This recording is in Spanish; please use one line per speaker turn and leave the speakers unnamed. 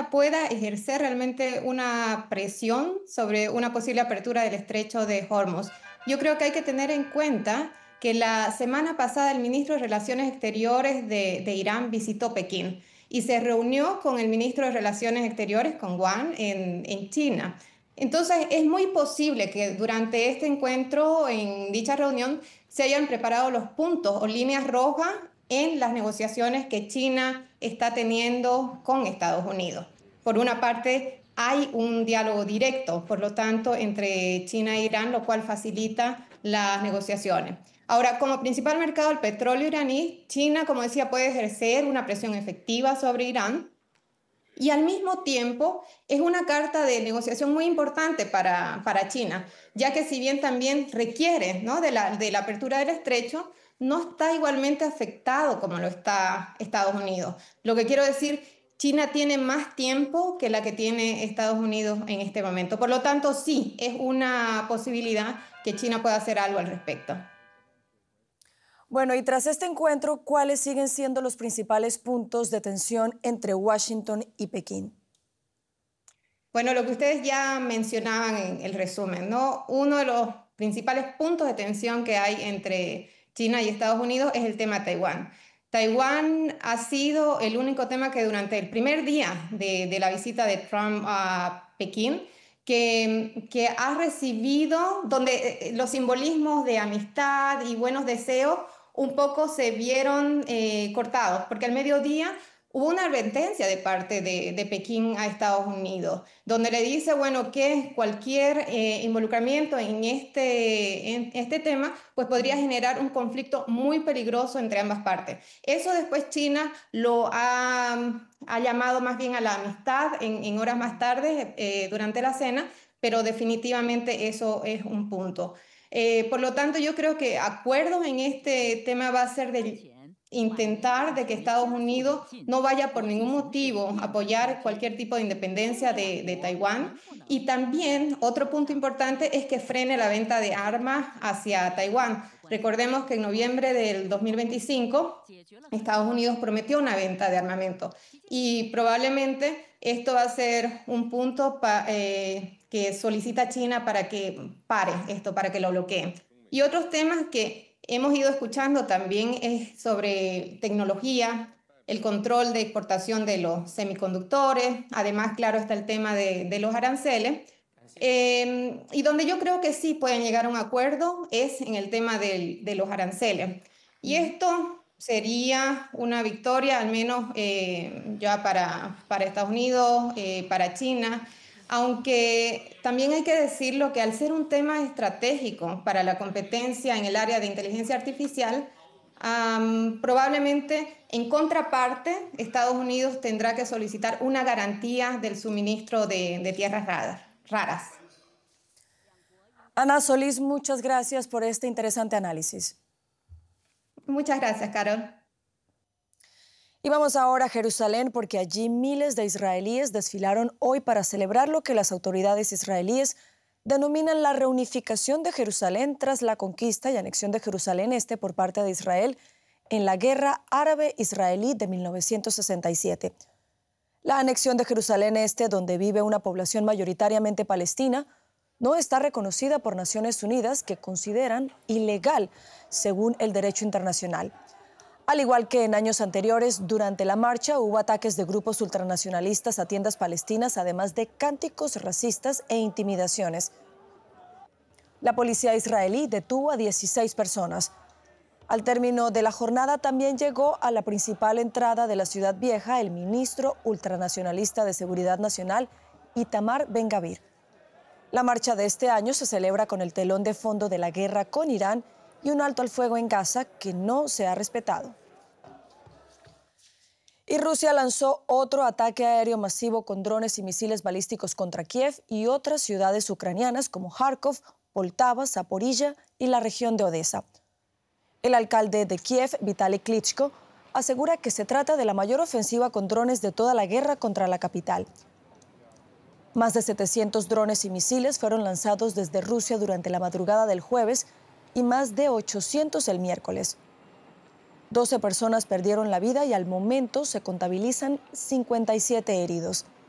China pueda ejercer realmente una presión sobre una posible apertura del estrecho de Hormuz. Yo creo que hay que tener en cuenta que la semana pasada el ministro de Relaciones Exteriores de Irán visitó Pekín y se reunió con el ministro de Relaciones Exteriores, con Wang, en China. Entonces, es muy posible que durante este encuentro, en dicha reunión, se hayan preparado los puntos o líneas rojas en las negociaciones que China está teniendo con Estados Unidos. Por una parte, hay un diálogo directo, por lo tanto, entre China e Irán, lo cual facilita las negociaciones. Ahora, como principal mercado del petróleo iraní, China, como decía, puede ejercer una presión efectiva sobre Irán y al mismo tiempo es una carta de negociación muy importante para China, ya que si bien también requiere, ¿no?, de la apertura del estrecho, no está igualmente afectado como lo está Estados Unidos. Lo que quiero decir, China tiene más tiempo que la que tiene Estados Unidos en este momento. Por lo tanto, sí, es una posibilidad que China pueda hacer algo al respecto.
Bueno, y tras este encuentro, ¿cuáles siguen siendo los principales puntos de tensión entre Washington y Pekín?
Bueno, lo que ustedes ya mencionaban en el resumen, ¿no? Uno de los principales puntos de tensión que hay entre China y Estados Unidos es el tema de Taiwán. Taiwán ha sido el único tema que durante el primer día de la visita de Trump a Pekín, que ha recibido, donde los simbolismos de amistad y buenos deseos un poco se vieron cortados, porque al mediodía hubo una advertencia de parte de Pekín a Estados Unidos, donde le dice, bueno, que cualquier involucramiento en este tema, pues podría generar un conflicto muy peligroso entre ambas partes. Eso después China ha llamado más bien a la amistad en horas más tarde, durante la cena, pero definitivamente eso es un punto. Por lo tanto, yo creo que acuerdos en este tema va a ser de intentar de que Estados Unidos no vaya por ningún motivo a apoyar cualquier tipo de independencia de Taiwán. Y también otro punto importante es que frene la venta de armas hacia Taiwán. Recordemos que en noviembre del 2025 Estados Unidos prometió una venta de armamento y probablemente esto va a ser un punto que solicita China para que pare esto, para que lo bloqueen. Y otros temas que hemos ido escuchando también es sobre tecnología, el control de exportación de los semiconductores, además, claro, está el tema de los aranceles. Y donde yo creo que sí pueden llegar a un acuerdo es en el tema de los aranceles. Y esto sería una victoria, al menos ya para Estados Unidos, para China, aunque también hay que decirlo que al ser un tema estratégico para la competencia en el área de inteligencia artificial, probablemente en contraparte Estados Unidos tendrá que solicitar una garantía del suministro de tierras raras.
Ana Solís, muchas gracias por este interesante análisis.
Muchas gracias, Carol.
Y vamos ahora a Jerusalén porque allí miles de israelíes desfilaron hoy para celebrar lo que las autoridades israelíes denominan la reunificación de Jerusalén tras la conquista y anexión de Jerusalén Este por parte de Israel en la Guerra Árabe-Israelí de 1967. La anexión de Jerusalén Este, donde vive una población mayoritariamente palestina, no está reconocida por Naciones Unidas, que consideran ilegal según el derecho internacional. Al igual que en años anteriores, durante la marcha hubo ataques de grupos ultranacionalistas a tiendas palestinas, además de cánticos racistas e intimidaciones. La policía israelí detuvo a 16 personas. Al término de la jornada también llegó a la principal entrada de la Ciudad Vieja el ministro ultranacionalista de Seguridad Nacional, Itamar Ben-Gavir. La marcha de este año se celebra con el telón de fondo de la guerra con Irán y un alto al fuego en Gaza que no se ha respetado. Y Rusia lanzó otro ataque aéreo masivo con drones y misiles balísticos contra Kiev y otras ciudades ucranianas como Kharkov, Poltava, Zaporilla y la región de Odesa. El alcalde de Kiev, Vitaly Klitschko, asegura que se trata de la mayor ofensiva con drones de toda la guerra contra la capital. Más de 700 drones y misiles fueron lanzados desde Rusia durante la madrugada del jueves y más de 800 el miércoles. 12 personas perdieron la vida y al momento se contabilizan 57 heridos.